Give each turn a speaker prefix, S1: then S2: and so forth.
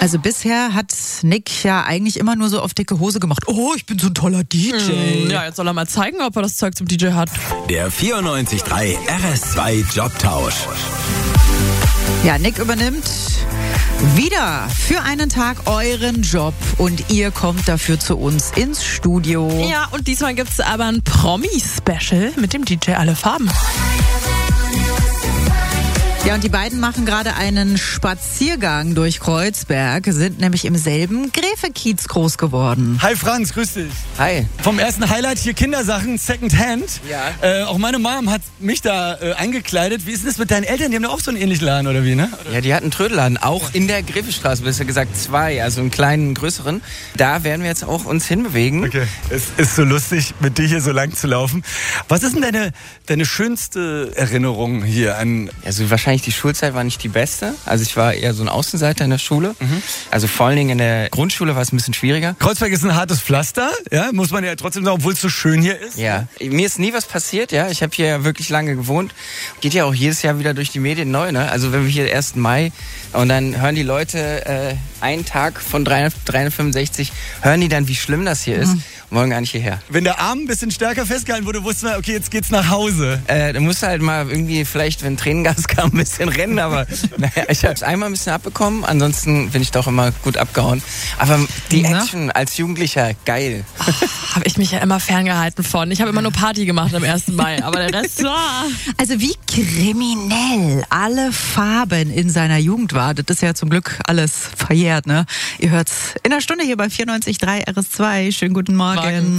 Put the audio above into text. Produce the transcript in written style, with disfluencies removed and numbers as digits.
S1: Also bisher hat Nick ja eigentlich immer nur so auf dicke Hose gemacht. Oh, ich bin so ein toller DJ.
S2: Ja, jetzt soll er mal zeigen, ob er das Zeug zum DJ hat.
S3: Der 94.3 RS2 Jobtausch.
S1: Ja, Nick übernimmt wieder für einen Tag euren Job und ihr kommt dafür zu uns ins Studio.
S2: Ja, und diesmal gibt's aber ein Promi-Special mit dem DJ Alle Farben.
S1: Ja, und die beiden machen gerade einen Spaziergang durch Kreuzberg, sind nämlich im selben Gräfe-Kiez groß geworden.
S4: Hi Franz, grüß dich.
S5: Hi.
S4: Vom ersten Highlight hier Kindersachen, Secondhand.
S5: Ja.
S4: Auch meine Mom hat mich da eingekleidet. Wie ist denn das mit deinen Eltern? Die haben ja auch so einen ähnlichen Laden, oder wie, ne?
S5: Ja, die hatten einen Trödelladen, auch in der Gräfestraße, besser gesagt 2, also einen kleinen, größeren. Da werden wir jetzt auch uns hinbewegen.
S4: Okay, es ist so lustig, mit dir hier so lang zu laufen. Was ist denn deine schönste Erinnerung hier an...
S5: Also wahrscheinlich die Schulzeit war nicht die beste. Also ich war eher so ein Außenseiter in der Schule. Also vor allen Dingen in der Grundschule war es ein bisschen schwieriger.
S4: Kreuzberg ist ein hartes Pflaster, ja, muss man ja trotzdem sagen, obwohl es so schön hier ist.
S5: Ja, mir ist nie was passiert, ja. Ich habe hier ja wirklich lange gewohnt. Geht ja auch jedes Jahr wieder durch die Medien neu, ne? Also wenn wir hier 1. Mai und dann hören die Leute einen Tag von 365, hören die dann, wie schlimm das hier ist und wollen gar nicht hierher.
S4: Wenn der Arm ein bisschen stärker festgehalten wurde, wusste man, okay, jetzt geht's nach Hause.
S5: Da musst du halt mal irgendwie, vielleicht, wenn Tränengas kam, ein bisschen rennen, aber naja, ich habe es einmal ein bisschen abbekommen, ansonsten bin ich doch immer gut abgehauen. Aber die Action als Jugendlicher, geil.
S2: Habe ich mich ja immer ferngehalten von. Ich habe immer nur Party gemacht am 1. Mai, aber der Rest war...
S1: Also wie kriminell Alle Farben in seiner Jugend war. Das ist ja zum Glück alles verjährt, ne? Ihr hört's in der Stunde hier bei 94.3 RS2. Schönen guten Morgen.